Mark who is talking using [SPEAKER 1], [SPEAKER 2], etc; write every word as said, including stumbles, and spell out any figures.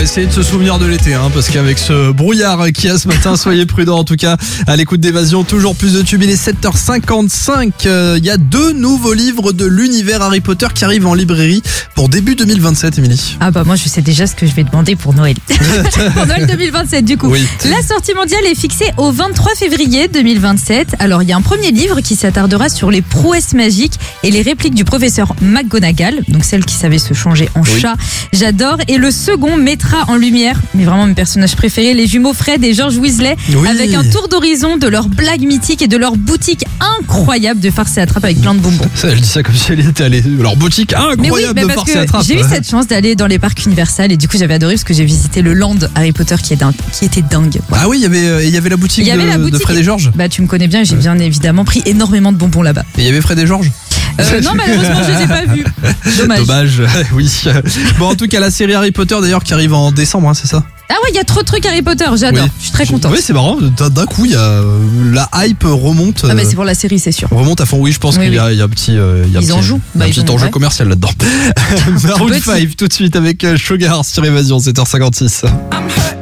[SPEAKER 1] essayer de se souvenir de l'été, hein, parce qu'avec ce brouillard qu'il y a ce matin, soyez prudents en tout cas à l'écoute d'Évasion. Toujours plus de tubes, il est sept heures cinquante-cinq. Il euh, y a deux nouveaux livres de l'univers Harry Potter qui arrivent en librairie pour début deux mille vingt-sept, Émilie.
[SPEAKER 2] Ah bah moi je sais déjà ce que je vais demander pour Noël. Pour Noël deux mille vingt-sept du coup.
[SPEAKER 1] Oui.
[SPEAKER 2] La sortie mondiale est fixée au vingt-trois février deux mille vingt-sept. Alors il y a un premier livre qui s'attardera sur les prouesses magiques et les répliques du professeur McGonagall, donc celle qui savait se changer en
[SPEAKER 1] Oui.
[SPEAKER 2] chat. J'adore. Et le second mettra en lumière, mais vraiment mes personnages préférés, les jumeaux Fred et George Weasley,
[SPEAKER 1] Oui.
[SPEAKER 2] avec un tour d'horizon de leurs blagues mythiques et de leur boutique incroyable de farce et attrape avec plein de bonbons.
[SPEAKER 1] Ça, elle dit ça comme si elle était allée. Leur boutique incroyable
[SPEAKER 2] Mais oui, bah
[SPEAKER 1] de
[SPEAKER 2] parce
[SPEAKER 1] farce et
[SPEAKER 2] que
[SPEAKER 1] attrape.
[SPEAKER 2] j'ai eu cette chance d'aller dans les parcs Universal et du coup j'avais adoré parce que j'ai visité le land Harry Potter qui, est dingue, qui était dingue.
[SPEAKER 1] Ah oui, il y avait, euh, il y avait la boutique,
[SPEAKER 2] Il y avait
[SPEAKER 1] de,
[SPEAKER 2] la
[SPEAKER 1] de
[SPEAKER 2] boutique.
[SPEAKER 1] Fred et George.
[SPEAKER 2] Bah tu me connais bien, j'ai bien évidemment pris énormément de bonbons là-bas.
[SPEAKER 1] Et il y avait Fred et George.
[SPEAKER 2] Euh, non malheureusement je les ai pas vus. Dommage.
[SPEAKER 1] Dommage, oui. Bon, en tout cas, la série Harry Potter d'ailleurs qui arrive en décembre, hein, c'est ça?
[SPEAKER 2] Ah ouais, il y a trop de trucs Harry Potter, j'adore.
[SPEAKER 1] Oui.
[SPEAKER 2] Je suis très contente.
[SPEAKER 1] Oui, c'est marrant. D'un d'un coup, il y a euh, la hype remonte.
[SPEAKER 2] Ah mais
[SPEAKER 1] euh,
[SPEAKER 2] c'est pour la série, c'est sûr.
[SPEAKER 1] remonte à fond. Oui, je pense
[SPEAKER 2] Oui,
[SPEAKER 1] qu'il y a, il y a un petit, euh, il y a un
[SPEAKER 2] Ils
[SPEAKER 1] petit,
[SPEAKER 2] en jouent.
[SPEAKER 1] il y a
[SPEAKER 2] Bah,
[SPEAKER 1] un
[SPEAKER 2] ils
[SPEAKER 1] petit
[SPEAKER 2] ont-
[SPEAKER 1] enjeu
[SPEAKER 2] ouais.
[SPEAKER 1] commercial là-dedans. Maroon
[SPEAKER 2] Petit.
[SPEAKER 1] cinq tout de suite avec euh, Sugar sur Évasion, sept heures cinquante-six.
[SPEAKER 3] I'm hurt.